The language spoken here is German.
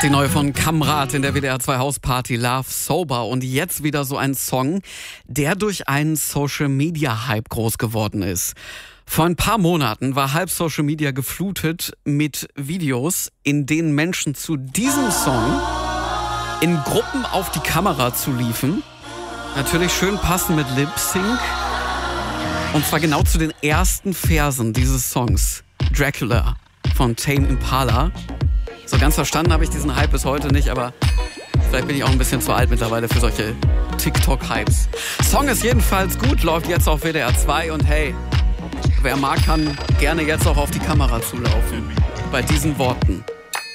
Die neue von Kamrat in der WDR 2 Hausparty, Love Sober. Und jetzt wieder so ein Song, der durch einen Social-Media-Hype groß geworden ist. Vor ein paar Monaten war halb Social Media geflutet mit Videos, in denen Menschen zu diesem Song in Gruppen auf die Kamera zuliefen. Natürlich schön passend mit Lip-Sync. Und zwar genau zu den ersten Versen dieses Songs. Dracula von Tame Impala. So ganz verstanden habe ich diesen Hype bis heute nicht, aber vielleicht bin ich auch ein bisschen zu alt mittlerweile für solche TikTok-Hypes. Song ist jedenfalls gut, läuft jetzt auf WDR 2 und hey, wer mag, kann gerne jetzt auch auf die Kamera zulaufen. Bei diesen Worten.